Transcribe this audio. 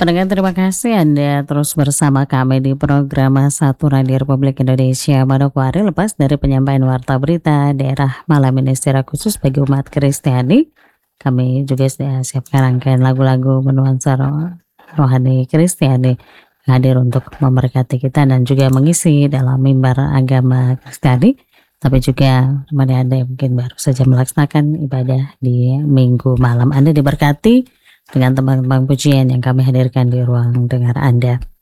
Pendengar terima kasih Anda terus bersama kami di program Satu Radio Republik Indonesia. Manokwari lepas dari penyampaian warta berita daerah malam ini secara khusus bagi umat Kristiani. Kami juga sudah siapkan rangkaian lagu-lagu menuansa rohani Kristiani hadir untuk memberkati kita dan juga mengisi dalam mimbar agama Kristiani. Tapi juga teman Anda yang mungkin baru saja melaksanakan ibadah di minggu malam, Anda diberkati dengan teman-teman pujian yang kami hadirkan di ruang dengar Anda.